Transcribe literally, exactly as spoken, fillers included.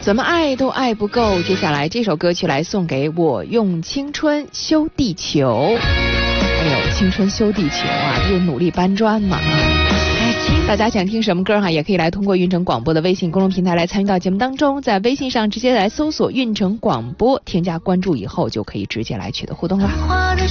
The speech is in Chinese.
怎么爱都爱不够。接下来这首歌曲来送给我，用青春修地球。哎呦，青春修地球啊，不就努力搬砖嘛。大家想听什么歌哈，也可以来通过运城广播的微信公众平台来参与到节目当中，在微信上直接来搜索运城广播，添加关注以后就可以直接来取得互动啦。